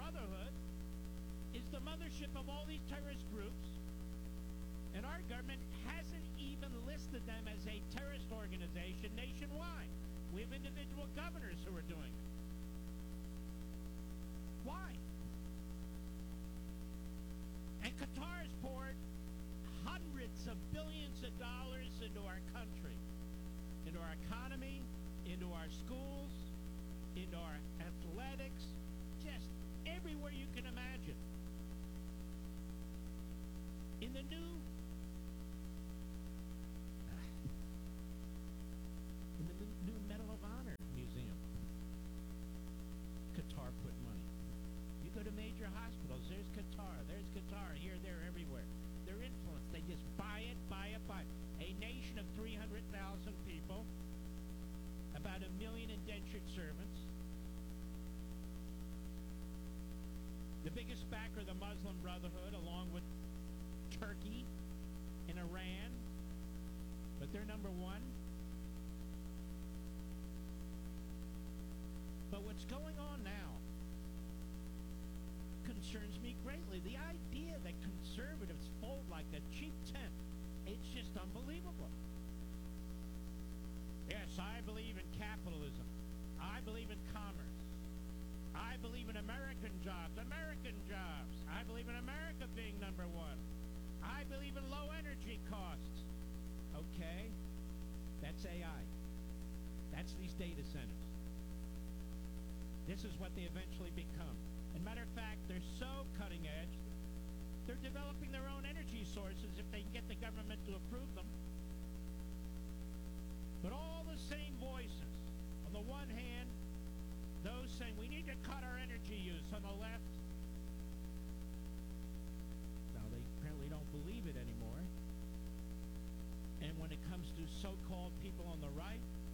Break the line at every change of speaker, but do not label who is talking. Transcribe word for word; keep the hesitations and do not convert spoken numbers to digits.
Brotherhood is the mothership of all these terrorist groups, and our government hasn't even listed them as a terrorist organization nationwide. We have individual governors who are doing it. Why? And Qatar's poured hundreds of billions of dollars into our country, into our economy, into our schools, into our athletics, just everywhere you can imagine. In the new in the new, new Medal of Honor Museum, Qatar put money. You go to major hospitals, there's Qatar, there's Qatar, here, there, everywhere. Their influence, they just buy it, buy it, buy it. A nation of three hundred thousand people, about a million indentured servants. The biggest backer of the Muslim Brotherhood, along with Turkey and Iran, but they're number one. But what's going on now concerns me greatly. The idea that conservatives fold like a cheap tent, it's just unbelievable. Yes, I believe in capitalism. I believe in commerce. I believe in American jobs, American jobs. I believe in America being number one. I believe in low energy costs. Okay, that's A I. That's these data centers. This is what they eventually become. As a matter of fact, they're so cutting edge, they're developing their own energy sources if they can get the government to approve them. But all the same voices. On the one hand, those saying we need to cut our energy use. On the left, now they apparently don't believe it anymore. And when it comes to so-called people on the right,